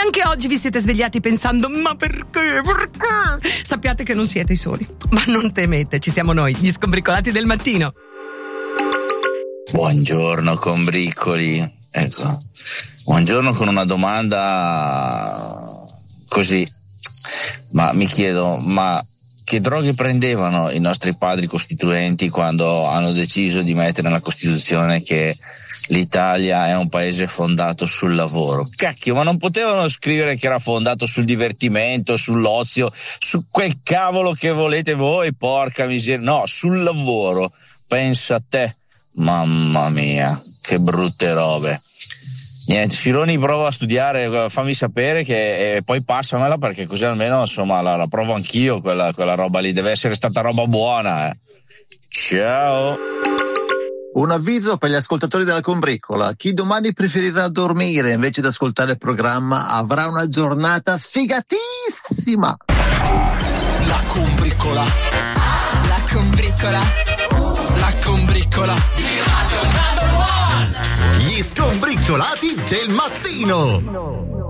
anche oggi vi siete svegliati pensando ma perché? Sappiate che non siete i soli, ma non temete, ci siamo noi, gli Scombricolati del mattino. Buongiorno combriccoli, ecco, buongiorno con una domanda così, ma mi chiedo, ma che droghe prendevano i nostri padri costituenti quando hanno deciso di mettere nella Costituzione che l'Italia è un paese fondato sul lavoro? Cacchio, ma non potevano scrivere che era fondato sul divertimento, sull'ozio, su quel cavolo che volete voi, porca miseria, no, sul lavoro, pensa a te, mamma mia, che brutte robe. Niente, Filoni, prova a studiare, fammi sapere che poi passamela, perché così almeno insomma la provo anch'io quella roba lì, deve essere stata roba buona. Ciao. Un avviso per gli ascoltatori della Combriccola: chi domani preferirà dormire invece di ascoltare il programma avrà una giornata sfigatissima. La Combriccola. La Combriccola. La Combriccola. Gli Scombriccolati del mattino.